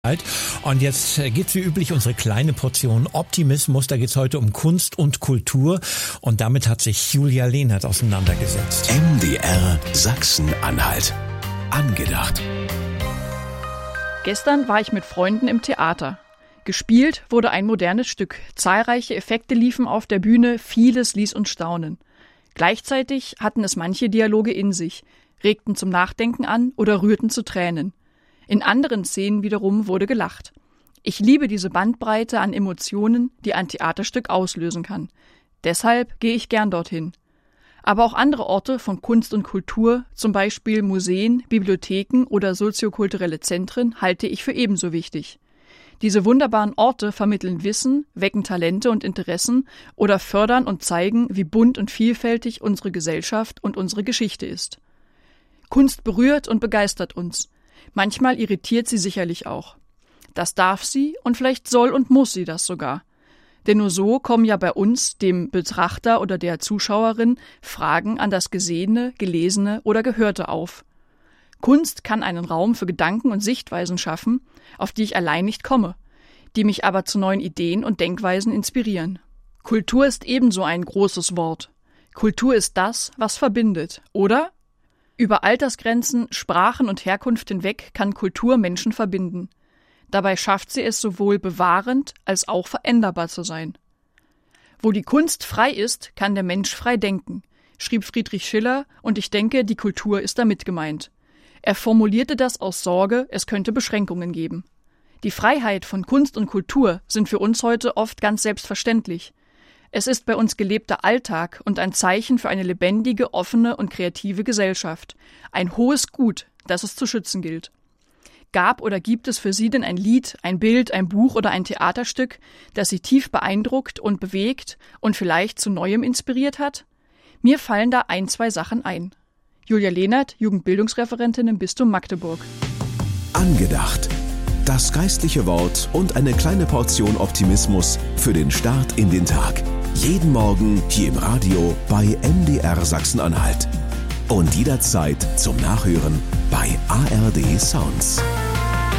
Und jetzt gibt's wie üblich unsere kleine Portion Optimismus. Da geht's heute um Kunst und Kultur. Und damit hat sich Julia Lehnert auseinandergesetzt. MDR Sachsen-Anhalt. Angedacht. Gestern war ich mit Freunden im Theater. Gespielt wurde ein modernes Stück. Zahlreiche Effekte liefen auf der Bühne, vieles ließ uns staunen. Gleichzeitig hatten es manche Dialoge in sich, regten zum Nachdenken an oder rührten zu Tränen. In anderen Szenen wiederum wurde gelacht. Ich liebe diese Bandbreite an Emotionen, die ein Theaterstück auslösen kann. Deshalb gehe ich gern dorthin. Aber auch andere Orte von Kunst und Kultur, zum Beispiel Museen, Bibliotheken oder soziokulturelle Zentren, halte ich für ebenso wichtig. Diese wunderbaren Orte vermitteln Wissen, wecken Talente und Interessen oder fördern und zeigen, wie bunt und vielfältig unsere Gesellschaft und unsere Geschichte ist. Kunst berührt und begeistert uns. Manchmal irritiert sie sicherlich auch. Das darf sie und vielleicht soll und muss sie das sogar. Denn nur so kommen ja bei uns, dem Betrachter oder der Zuschauerin, Fragen an das Gesehene, Gelesene oder Gehörte auf. Kunst kann einen Raum für Gedanken und Sichtweisen schaffen, auf die ich allein nicht komme, die mich aber zu neuen Ideen und Denkweisen inspirieren. Kultur ist ebenso ein großes Wort. Kultur ist das, was verbindet, oder? Über Altersgrenzen, Sprachen und Herkunft hinweg kann Kultur Menschen verbinden. Dabei schafft sie es sowohl bewahrend als auch veränderbar zu sein. Wo die Kunst frei ist, kann der Mensch frei denken, schrieb Friedrich Schiller, und ich denke, die Kultur ist damit gemeint. Er formulierte das aus Sorge, es könnte Beschränkungen geben. Die Freiheit von Kunst und Kultur sind für uns heute oft ganz selbstverständlich. Es ist bei uns gelebter Alltag und ein Zeichen für eine lebendige, offene und kreative Gesellschaft. Ein hohes Gut, das es zu schützen gilt. Gab oder gibt es für Sie denn ein Lied, ein Bild, ein Buch oder ein Theaterstück, das Sie tief beeindruckt und bewegt und vielleicht zu Neuem inspiriert hat? Mir fallen da 2 Sachen ein. Julia Lehnert, Jugendbildungsreferentin im Bistum Magdeburg. Angedacht. Das geistliche Wort und eine kleine Portion Optimismus für den Start in den Tag. Jeden Morgen hier im Radio bei MDR Sachsen-Anhalt. Und jederzeit zum Nachhören bei ARD Sounds.